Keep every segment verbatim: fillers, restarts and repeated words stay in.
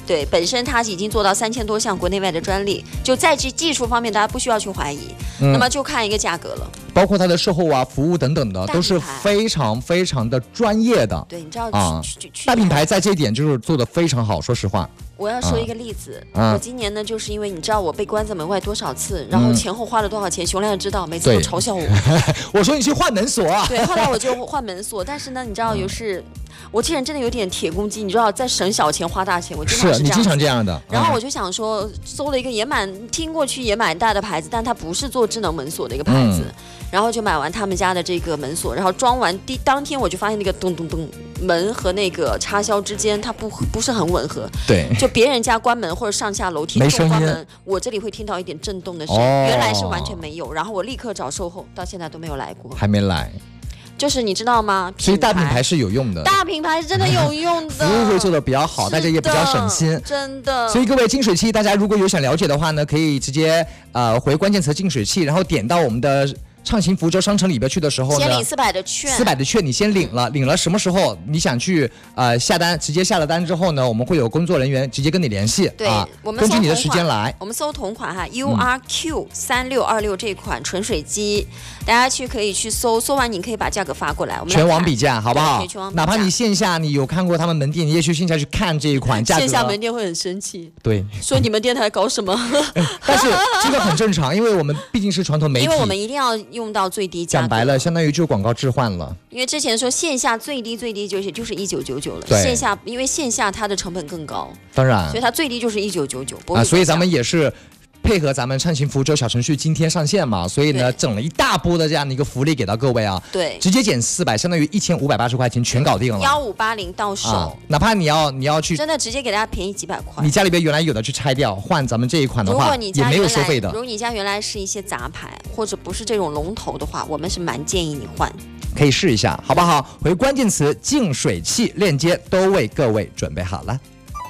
对，本身它已经做到三千多项国内外的专利，就在这技术方面大家不需要去怀疑，嗯、那么就看一个价格了。 包括它的售后啊、服务等等的，都是非常非常的专业的。 对，你知道啊，大品牌在这一点就是做的非常好，说实话。 我要说一个例子，啊、我今年呢，就是因为你知道我被关在门外多少次，然后前后花了多少钱，熊亮也知道，每次都嘲笑我。 我说你去换门锁啊。 对，后来我就换门锁，但是呢，你知道有时。我这人真的有点铁公鸡，你知道，在省小钱花大钱，我经常是这样。 是你经常这样的。 然后我就想说，搜了一个也蛮听过去也蛮大的牌子，但它不是做智能门锁的一个牌子。嗯、然后就买完他们家的这个门锁，然后装完第当天我就发现那个咚咚咚门和那个插销之间它不不是很吻合。 对。 就别人家关门或者上下楼梯没声关门，我这里会听到一点震动的声音， 哦、 原来是完全没有。然后我立刻找售后，到现在都没有来过。 还没来。 就是你知道吗？ 所以大品牌是有用的， 大品牌是真的有用的， 服务会做的比较好，大家也比较省心， 真的。 所以各位净水器，大家如果有想了解的话呢，可以直接呃回关键词净水器，然后点到我们的畅行福州商城里边去的时候呢， 先领四百的券， 四百的券你先领了，领了什么时候你想去呃下单，直接下了单之后呢，我们会有工作人员直接跟你联系， 对， 啊、 我们根据你的时间来。 我们搜同款哈 ，U R Q 三六二六这款纯水机，大家去可以去搜，搜完你可以把价格发过来，我们全网比价，好不好？ 全网比价， 哪怕你线下你有看过他们门店，你也去线下去看这一款价格， 线下门店会很生气， 对， 说你们电台搞什么？ 但是这个很正常，因为我们毕竟是传统媒体， 因为我们一定要用到最低价。 讲白了，相当于就是广告置换了。 因为之前说线下最低最低就是就是一九九九了， 对， 线下因为线下它的成本更高， 当然， 所以它最低就是一九九九啊。所以咱们也是配合咱们畅行福州小程序今天上线嘛，所以呢整了一大波的这样的一个福利给到各位啊。 对， 直接减四百，相当于一千五百八十块钱全搞定了。 幺五八零到手、啊， 哪怕你要你要去， 真的直接给大家便宜几百块。 你家里边原来有的去拆掉换咱们这一款的话，也没有收费的。 如果你家原来是一些杂牌或者不是这种龙头的话，我们是蛮建议你换。 可以试一下，好不好？回关键词净水器链接都为各位准备好了。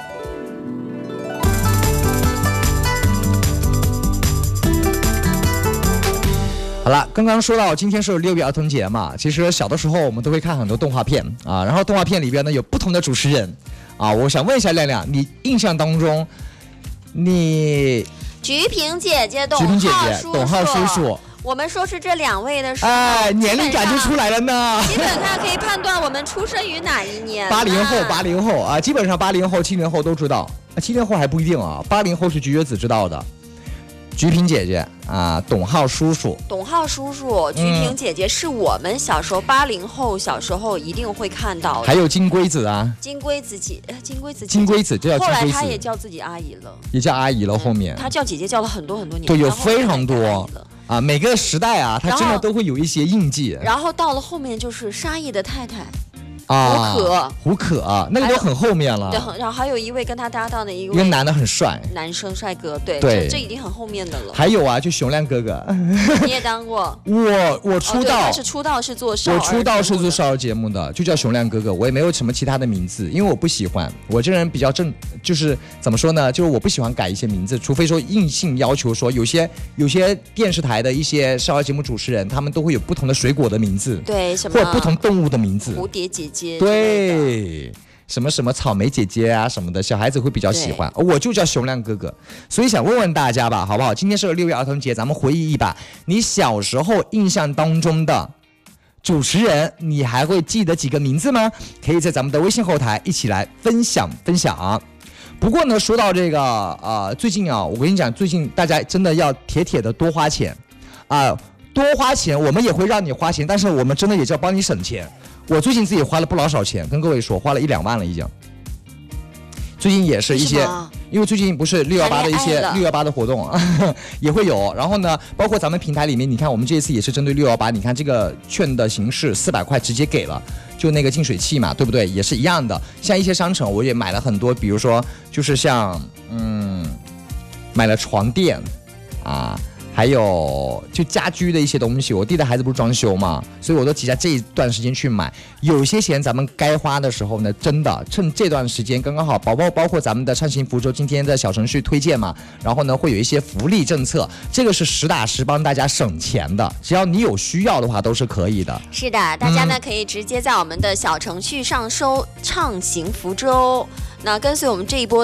好了，刚刚说到今天是六一儿童节嘛，其实小的时候我们都会看很多动画片啊，然后动画片里边呢有不同的主持人啊，我想问一下亮亮，你印象当中，你菊萍姐姐、董浩叔叔。 我们说是这两位的时候， 哎，年龄感就出来了呢。 基本上可以判断我们出生于哪一年。 八零后，八零后啊，基本上八零后、七零后都知道。啊，七零后还不一定啊，八零后是菊月子知道的。菊萍姐姐啊，董浩叔叔。 董浩叔叔，菊萍姐姐是我们小时候八零后小时候一定会看到的。 还有金龟子啊， 金龟子姐，金龟子姐姐， 金龟子就叫金龟子。 后来她也叫自己阿姨了， 也叫阿姨了。后面她、嗯、叫姐姐叫了很多很多年， 对，有非常多。啊，每个时代啊，它真的都会有一些印记。 然后到了后面就是沙溢的太太， 啊， 胡可， 胡可、啊，那个都很后面了。 对，然后还有一位跟他搭档的一个一个男的很帅， 男生帅哥，对对这，这已经很后面的了。 还有啊，就熊亮哥哥， 你也当过？ 我我出道、 哦、他是出道是做少儿， 我出道是做少儿节目的，就叫熊亮哥哥，我也没有什么其他的名字，因为我不喜欢，我这人比较正，就是怎么说呢，就是我不喜欢改一些名字，除非说硬性要求说有些有些电视台的一些少儿节目主持人，他们都会有不同的水果的名字， 对，什么或者不同动物的名字， 蝴蝶姐姐， 对。对，什么什么草莓姐姐啊什么的，小孩子会比较喜欢。我就叫熊亮哥哥，所以想问问大家吧，好不好？今天是六一儿童节，咱们回忆一把你小时候印象当中的主持人，你还会记得几个名字吗？可以在咱们的微信后台一起来分享分享。不过呢，说到这个呃，最近啊，我跟你讲，最近大家真的要铁铁的多花钱啊、呃，多花钱，我们也会让你花钱，但是我们真的也是要帮你省钱。我最近自己花了不老少钱，跟各位说，花了一两万了已经。最近也是一些，因为最近不是六幺八的一些六幺八的活动也会有，然后呢，包括咱们平台里面，你看我们这一次也是针对六幺八，你看这个券的形式，四百块直接给了，就那个净水器嘛，对不对？也是一样的。像一些商城，我也买了很多，比如说就是像嗯，买了床垫啊。还有就家居的一些东西，我弟的孩子不是装修嘛，所以我都挤在这一段时间去买。有些钱咱们该花的时候呢，真的趁这段时间刚刚好，包包包括咱们的畅行福州今天的小程序推荐嘛，然后呢会有一些福利政策，这个是实打实帮大家省钱的，只要你有需要的话都是可以的。 是的，大家呢、嗯、可以直接在我们的小程序上搜畅行福州，那跟随我们这一波。